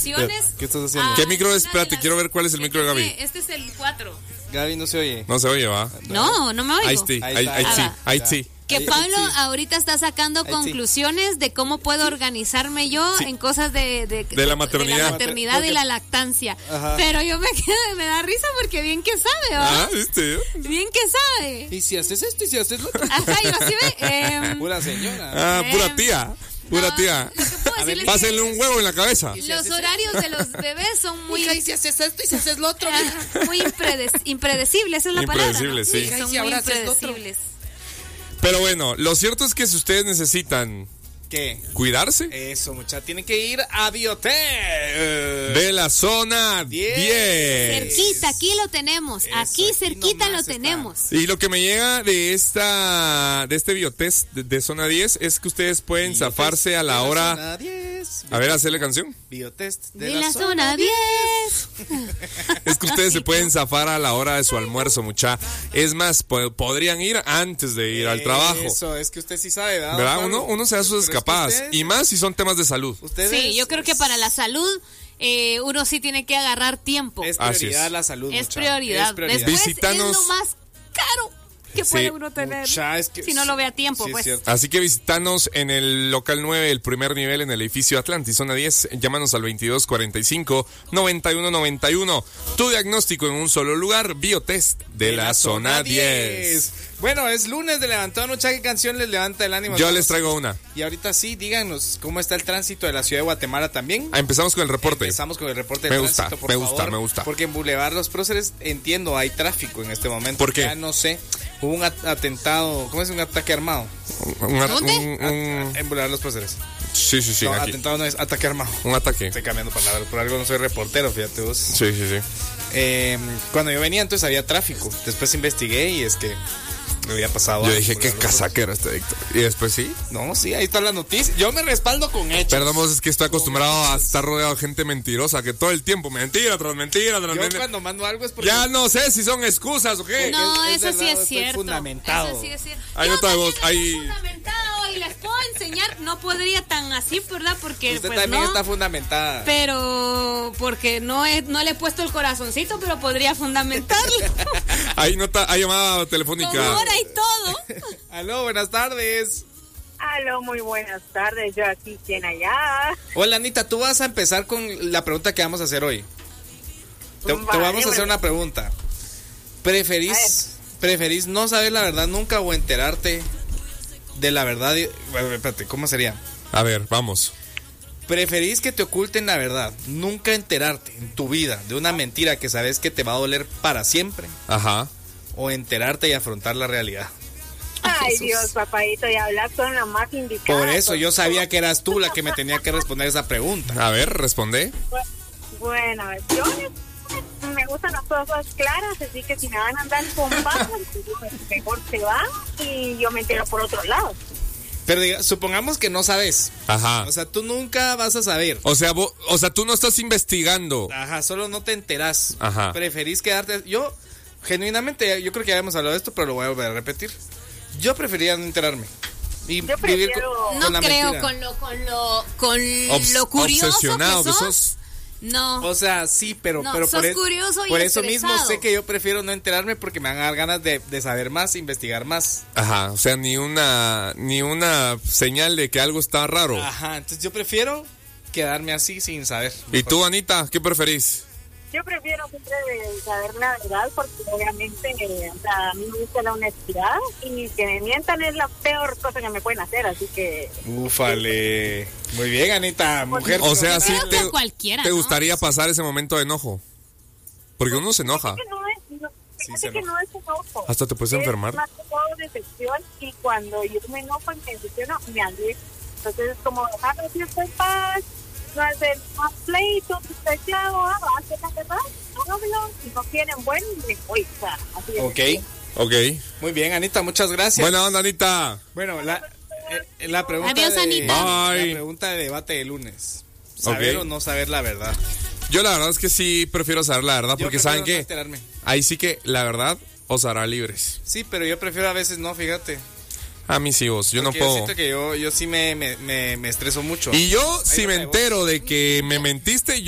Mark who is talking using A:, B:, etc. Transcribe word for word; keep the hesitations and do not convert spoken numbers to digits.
A: conclusiones.
B: ¿Qué estás haciendo?
A: Ah,
C: ¿Qué micro es?
A: una
C: Espérate,
A: de las-
C: quiero ver cuál es el micro de Gaby.
A: Este es el cuatro.
B: Gaby no se oye.
C: No se oye, va.
A: No, no me oigo.
C: Ahí sí,
B: Ahí
C: ahí
B: está.
C: ahí sí,
A: Ah,
C: ahí
B: ya.
C: sí.
A: Que
B: Ahí-
A: Pablo
B: ahí sí.
A: ahorita está sacando
B: Ahí sí.
A: conclusiones de cómo puedo organizarme yo en cosas de, de,
C: De la maternidad.
A: de la maternidad
B: Porque-
A: y la lactancia.
B: Ajá.
A: Pero yo me quedo, me da risa porque bien que sabe, ¿va?
C: Ah, ¿viste?
A: Bien que sabe.
B: Y si haces esto y si haces lo otro.
A: Ajá, yo así ve. em,
B: Pura señora.
C: Ah,
A: Eh,
C: pura tía. Pura
A: no,
C: tía.
A: Lo que puedo
B: A ver,
A: decirles
C: Pásenle un huevo en la cabeza.
A: es que los horarios de los bebés son muy,
B: Hija, y si haces esto y si haces lo otro.
A: ah, muy impredes- impredecibles, esa es la palabra. ¿no?
C: Impredecibles, sí.
A: Son
B: Y si
A: muy
B: ahora haces lo otro.
A: impredecibles.
C: Pero bueno, lo cierto es que si ustedes necesitan
B: ¿Qué?
C: cuidarse
B: Eso, mucha. Tienen que ir a Biotech.
C: de la zona
B: Diez.
C: diez.
A: Cerquita, aquí lo tenemos.
B: Eso,
A: aquí
B: aquí
A: cerquita lo
B: nomás está.
A: tenemos.
C: Y lo que me llega de esta de este biotest de, de zona diez es que ustedes pueden
B: Biotest
C: zafarse a la
B: de
C: hora.
B: zona diez.
C: A ver, hacerle canción.
B: Biotest
A: De, la, zona diez.
C: Es que ustedes se pueden zafar a la hora de su almuerzo, mucha. Es más, po- podrían ir antes de ir al trabajo.
B: Eso, es que usted sí sabe, ¿verdad?
C: ¿Verdad?
B: Pablo?
C: Uno, uno se da sus
B: Pero es que
C: escapadas.
B: ustedes-
C: Y más si son temas de salud.
B: ustedes-
A: Sí, yo creo que para la salud eh, uno sí tiene que agarrar tiempo.
B: Es
C: Así
B: prioridad
C: es.
B: la salud.
A: Es
B: mucha.
A: prioridad.
B: Es prioridad.
A: Después
C: Visítanos.
A: es lo más caro que
C: Sí.
A: puede uno tener.
B: Mucha, es que-
A: si no lo ve a tiempo,
B: Sí, es
A: pues.
B: cierto.
C: Así que visítanos en el local nueve, el primer nivel en el edificio Atlantis, zona diez. Llámanos al veintidós cuarenta y cinco, noventa y uno noventa y uno. Tu diagnóstico en un solo lugar, Biotest de, la, zona diez.
B: Bueno, es lunes de Levantón, mucha. ¿Qué canción les levanta el ánimo?
C: Yo
B: Vamos-
C: les traigo una.
B: Y ahorita sí, díganos cómo está el tránsito de la ciudad de Guatemala también.
C: Ah, empezamos con el reporte.
B: Empezamos con el reporte de
C: Me gusta,
B: tránsito, por
C: me gusta,
B: favor,
C: me gusta.
B: Porque en Boulevard Los Próceres, entiendo, hay tráfico en este momento.
C: ¿Por qué?
B: Ya no sé. Hubo un at- atentado, ¿cómo es? Un ataque armado.
C: Un, un-
A: ¿Dónde?
C: un- un-
B: En Boulevard Los Próceres.
C: sí, sí, sí.
B: No,
C: aquí.
B: atentado no es ataque armado.
C: Un ataque.
B: Estoy cambiando palabras. Por algo no soy reportero, fíjate vos.
C: Sí, sí, sí.
B: Eh, cuando yo venía, entonces había tráfico. Después investigué y es que me había pasado.
C: Yo
B: algo
C: dije,
B: por
C: qué
B: algo.
C: casaquero este Víctor. Y después sí.
B: No, sí, ahí está la noticia. Yo me respaldo con hechos.
C: Perdón, vos, es que estoy acostumbrado a estar rodeado de gente mentirosa, que todo el tiempo mentira tras mentira tras
B: Yo
C: mentira.
B: cuando mando algo es porque.
C: Ya no sé si son excusas o qué.
A: No,
B: Es- es
A: eso sí
B: verdad,
A: es
B: estoy
A: cierto.
B: fundamentado.
A: Eso sí es cierto.
C: Ahí
A: Yo
C: nota de
A: también
C: voz,
A: estoy
C: ahí-
A: fundamentado y les puedo enseñar. No podría tan así, ¿verdad? Porque
B: Usted
A: pues
B: también
A: no.
B: está fundamentada.
A: Pero porque no he- no le he puesto el corazoncito, pero podría fundamentarlo.
C: Hay nota, hay llamada
A: Con
C: telefónica.
A: hora y todo.
B: Aló, buenas tardes.
D: Aló, muy buenas tardes. Yo aquí, ¿quién allá?
B: Hola, Anita, tú vas a empezar con la pregunta que vamos a hacer hoy. Te, te
D: Vale,
B: vamos a hacer
D: bueno.
B: una pregunta. ¿Preferís, ¿Preferís no saber la verdad nunca o enterarte de la verdad? y- bueno, espérate, ¿cómo sería?
C: A ver, vamos.
B: ¿Preferís que te oculten la verdad, nunca enterarte en tu vida de una mentira que sabes que te va a doler para siempre?
C: Ajá.
B: ¿O enterarte y afrontar la realidad?
D: Ay,
B: Jesús.
D: Dios, papadito, y hablar con la más indicada.
B: Por eso yo sabía que eras tú la que me tenía que responder esa pregunta.
C: A ver, responde.
D: Bueno, yo me gustan las cosas claras, así que si me van a andar con pasos, mejor se va y yo me entero por otro lado.
B: Pero diga, supongamos que no sabes.
C: Ajá.
B: O sea, tú nunca vas a saber.
C: O sea, vo- o sea, tú no estás investigando.
B: Ajá, solo no te enterás.
C: Ajá.
B: Preferís quedarte. Yo, genuinamente, yo creo que ya hemos hablado de esto, pero lo voy a volver a repetir. Yo prefería no enterarme. Y
D: Yo
B: vivir
D: prefiero-
B: con,
A: No
B: con la
A: creo
B: mentira.
A: con lo con lo con
C: Obs-
A: lo curioso
C: obsesionado
A: que
C: que
A: sos.
C: sos.
A: No.
B: O sea, sí, pero,
A: No,
B: pero
A: sos
B: por, es-
A: curioso y
B: por eso mismo
A: estresado.
B: sé que yo prefiero no enterarme porque me van a dar ganas de, de saber más, investigar más.
C: Ajá. O sea, ni una, ni una señal de que algo está raro.
B: Ajá, entonces yo prefiero quedarme así sin saber.
C: ¿Y tú, Anita, qué preferís?
D: Yo prefiero siempre de saber la verdad porque obviamente eh, o sea, a mí me gusta la honestidad y que me mientan es la peor cosa que me pueden hacer, así que
B: Ufale. Muy bien, Anita, mujer.
C: O sea, sí
A: Creo
C: te,
A: que cualquiera,
C: te
A: ¿no?
C: gustaría pasar ese momento de enojo. Porque uno se enoja.
D: que no es, no,
B: Sí,
D: fíjate
B: se
D: que
B: enoja.
D: no es enojo.
C: Hasta te puedes
D: Es
C: enfermar.
D: más que todo decepción y cuando yo me enojo y me decepciono, me alegro. Entonces es como dejar así en paz, no hacer más pleitos, esclavo, ah, va a hacer la verdad, háganlo, si no quieren, bueno, me voy, o sea, así es.
B: Ok,
C: Ok.
B: muy bien, Anita, muchas gracias.
C: Buena onda, Anita.
B: Bueno, la, eh, la pregunta
A: Adiós,
B: de,
A: Anita.
C: Bye.
B: La pregunta de debate de lunes. ¿Saber
C: Ok.
B: o no saber la verdad?
C: Yo la verdad es que sí prefiero saber la verdad
B: Yo
C: porque
B: prefiero
C: saben
B: no
C: que
B: enterarme.
C: ahí sí que la verdad os hará libres.
B: Sí, pero yo prefiero a veces no, fíjate.
C: A mis hijos, yo no
B: Porque yo
C: puedo.
B: siento que yo, yo sí me, me, me, me estreso mucho.
C: Y yo, si
B: no
C: me
B: sé, vos.
C: entero de que me mentiste,